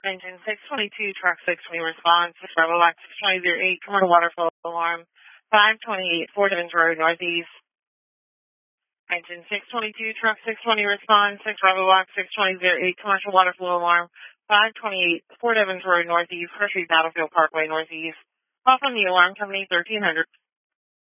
Engine 622, truck 620 response, Bravo Box 62008, commercial water flow alarm, 528 Fort Evans Road, Northeast. Engine 622, truck 620 response, 6 Bravo Box 62008, commercial water flow alarm, 528 Fort Evans Road, Northeast, Hershey Battlefield Parkway, Northeast. Call from the alarm company 1300.